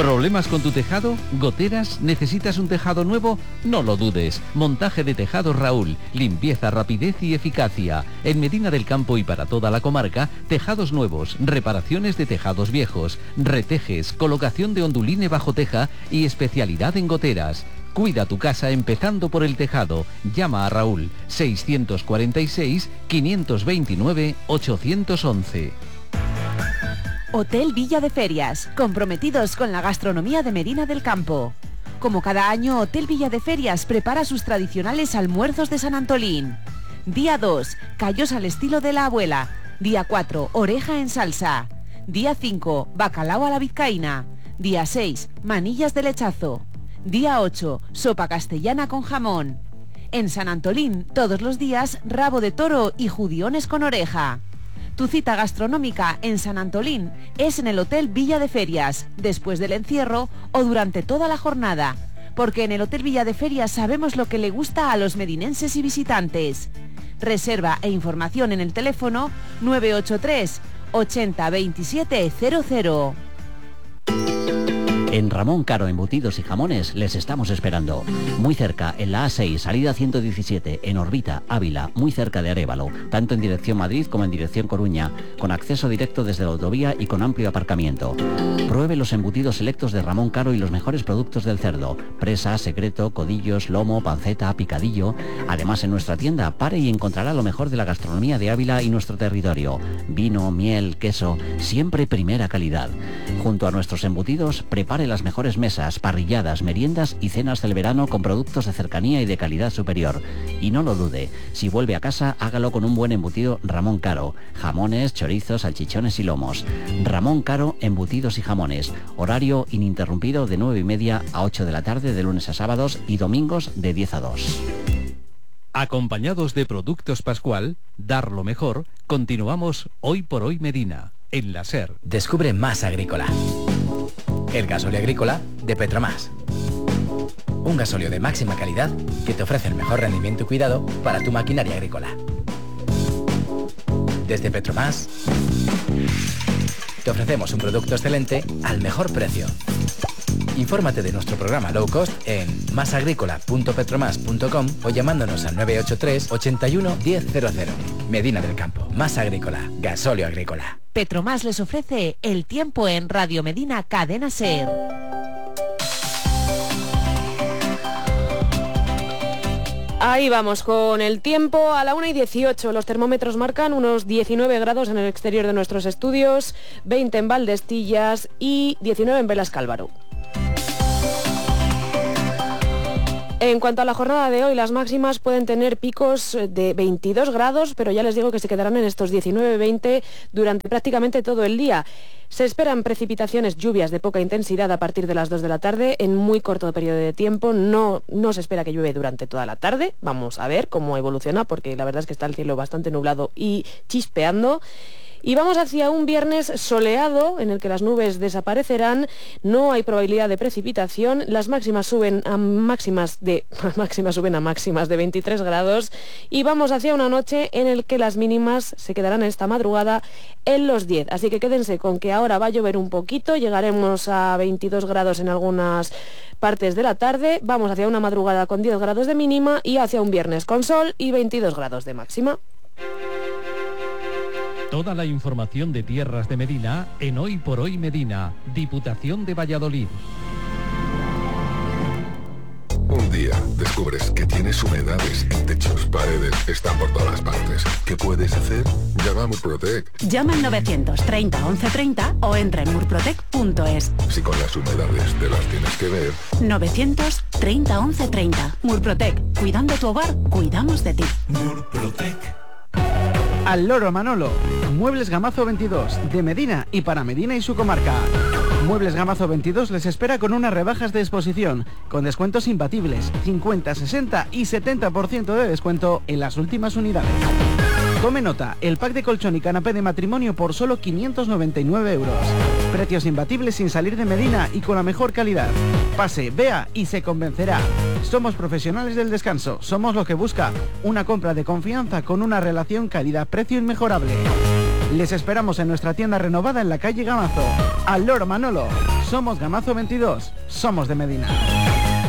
¿Problemas con tu tejado? ¿Goteras? ¿Necesitas un tejado nuevo? No lo dudes. Montaje de tejados Raúl. Limpieza, rapidez y eficacia. En Medina del Campo y para toda la comarca, tejados nuevos, reparaciones de tejados viejos, retejes, colocación de onduline bajo teja y especialidad en goteras. Cuida tu casa empezando por el tejado. Llama a Raúl 646 529 811. Hotel Villa de Ferias, comprometidos con la gastronomía de Medina del Campo. Como cada año, Hotel Villa de Ferias prepara sus tradicionales almuerzos de San Antolín. Día 2, callos al estilo de la abuela. Día 4, oreja en salsa. Día 5, bacalao a la vizcaína. Día 6, manillas de lechazo. Día 8, sopa castellana con jamón. En San Antolín, todos los días, rabo de toro y judiones con oreja. Tu cita gastronómica en San Antolín es en el Hotel Villa de Ferias, después del encierro o durante toda la jornada, porque en el Hotel Villa de Ferias sabemos lo que le gusta a los medinenses y visitantes. Reserva e información en el teléfono 983 80 27 00. En Ramón Caro Embutidos y Jamones les estamos esperando. Muy cerca, en la A6, salida 117, en Orbita, Ávila, muy cerca de Arévalo, tanto en dirección Madrid como en dirección Coruña, con acceso directo desde la autovía y con amplio aparcamiento. Pruebe los embutidos selectos de Ramón Caro y los mejores productos del cerdo: presa, secreto, codillos, lomo, panceta, picadillo. Además, en nuestra tienda pare y encontrará lo mejor de la gastronomía de Ávila y nuestro territorio: vino, miel, queso, siempre primera calidad. Junto a nuestros embutidos, prepare las mejores mesas, parrilladas, meriendas y cenas del verano con productos de cercanía y de calidad superior. Y no lo dude, si vuelve a casa, hágalo con un buen embutido Ramón Caro: jamones, chorizos, salchichones y lomos. Ramón Caro Embutidos y Jamones. Horario ininterrumpido de 9:30 a 8 de la tarde de lunes a sábados y domingos de 10 a 2. Acompañados de Productos Pascual, dar lo mejor, continuamos Hoy por Hoy Medina, en la SER. Descubre Más Agrícola, el gasóleo agrícola de Petromás. Un gasóleo de máxima calidad que te ofrece el mejor rendimiento y cuidado para tu maquinaria agrícola. Desde Petromás te ofrecemos un producto excelente al mejor precio. Infórmate de nuestro programa Low Cost en masagricola.petromas.com o llamándonos al 983 81 1000. Medina del Campo. Más Agrícola, gasóleo agrícola. Petromás les ofrece el tiempo en Radio Medina Cadena SER. Ahí vamos con el tiempo. A la 1:18 los termómetros marcan unos 19 grados en el exterior de nuestros estudios, 20 en Valdestillas y 19 en Belascálvaro. En cuanto a la jornada de hoy, las máximas pueden tener picos de 22 grados, pero ya les digo que se quedarán en estos 19-20 durante prácticamente todo el día. Se esperan precipitaciones, lluvias de poca intensidad a partir de las 2 de la tarde, en muy corto periodo de tiempo. No se espera que llueve durante toda la tarde. Vamos a ver cómo evoluciona, porque la verdad es que está el cielo bastante nublado y chispeando. Y vamos hacia un viernes soleado, en el que las nubes desaparecerán, no hay probabilidad de precipitación, las máximas suben a máximas de 23 grados y vamos hacia una noche en el que las mínimas se quedarán esta madrugada en los 10. Así que quédense con que ahora va a llover un poquito, llegaremos a 22 grados en algunas partes de la tarde, vamos hacia una madrugada con 10 grados de mínima y hacia un viernes con sol y 22 grados de máxima. Toda la información de Tierras de Medina en Hoy por Hoy Medina, Diputación de Valladolid. Un día descubres que tienes humedades en techos, paredes, están por todas partes. ¿Qué puedes hacer? Llama a Murprotec. Llama al 930 1130 o entra en murprotec.es. Si con las humedades te las tienes que ver. 930 1130. Murprotec. Cuidando tu hogar, cuidamos de ti. Murprotec. Al Loro Manolo, Muebles Gamazo 22, de Medina y para Medina y su comarca. Muebles Gamazo 22 les espera con unas rebajas de exposición, con descuentos imbatibles, 50, 60 y 70% de descuento en las últimas unidades. Tome nota, el pack de colchón y canapé de matrimonio por solo 599 euros. Precios imbatibles sin salir de Medina y con la mejor calidad. Pase, vea y se convencerá. Somos profesionales del descanso, somos lo que busca una compra de confianza con una relación calidad-precio inmejorable. Les esperamos en nuestra tienda renovada en la calle Gamazo. Al Loro Manolo, Somos Gamazo 22, somos de Medina.